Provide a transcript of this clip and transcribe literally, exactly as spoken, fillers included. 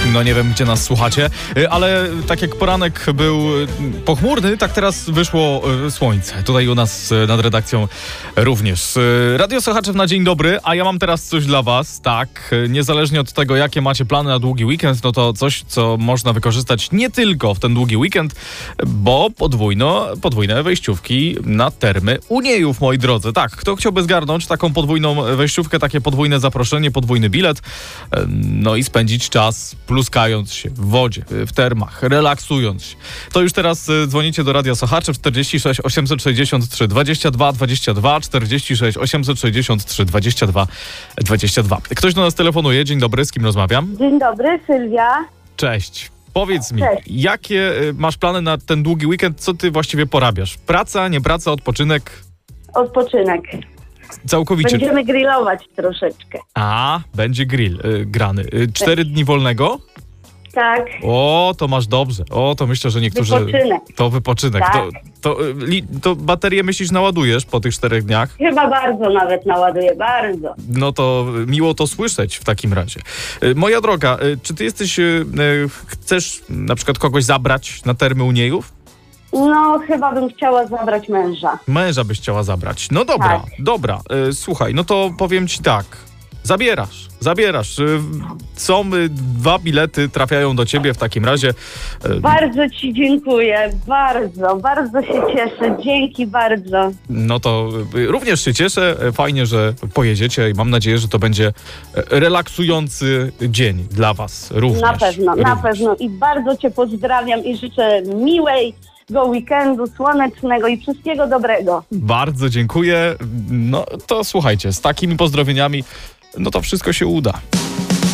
No nie wiem, gdzie nas słuchacie, ale tak jak poranek był pochmurny, tak teraz wyszło słońce. Tutaj u nas nad redakcją również. Radio Sochaczów na dzień dobry, a ja mam teraz coś dla was. Tak, niezależnie od tego, jakie macie plany na długi weekend, no to coś, co można wykorzystać nie tylko w ten długi weekend, bo podwójno, podwójne wejściówki na termy Uniejów, moi drodzy. Tak, kto chciałby zgarnąć taką podwójną wejściówkę, takie podwójne zaproszenie, podwójny bilet, no i spędzić czas pluskając się w wodzie, w termach, relaksując się. To już teraz dzwonicie do Radia Sochaczów czterdzieści sześć osiemset sześćdziesiąt trzy dwadzieścia dwa dwadzieścia dwa, czterdzieści sześć osiemset sześćdziesiąt trzy dwadzieścia dwa dwadzieścia dwa. Ktoś do nas telefonuje. Dzień dobry, z kim rozmawiam? Dzień dobry, Sylwia. Cześć. Powiedz mi, Cześć. jakie masz plany na ten długi weekend? Co ty właściwie porabiasz? Praca, nie praca, odpoczynek? Odpoczynek. Całkowicie. Będziemy grillować troszeczkę. A, będzie grill y, grany. Y, cztery dni wolnego? Tak. O, to masz dobrze. O, to myślę, że niektórzy... Wypoczynek. To wypoczynek. Tak. To, to, y, li, to baterię, myślisz, naładujesz po tych czterech dniach? Chyba bardzo nawet naładuję, bardzo. No to miło to słyszeć w takim razie. Y, Moja droga, y, czy ty jesteś... y, y, Chcesz na przykład kogoś zabrać na termy Uniejów? No, chyba bym chciała zabrać męża. Męża byś chciała zabrać. No dobra, Tak. dobra. Y, Słuchaj, no to powiem ci tak. Zabierasz, zabierasz. Y, Są y, dwa bilety, trafiają do ciebie w takim razie. Y, Bardzo ci dziękuję, bardzo, bardzo się cieszę. Dzięki bardzo. No to y, również się cieszę. Y, Fajnie, że pojedziecie i mam nadzieję, że to będzie y, relaksujący dzień dla was również. Na pewno, na również. pewno. I bardzo cię pozdrawiam i życzę miłej go weekendu, słonecznego i wszystkiego dobrego. Bardzo dziękuję. No to słuchajcie, z takimi pozdrowieniami, no to wszystko się uda.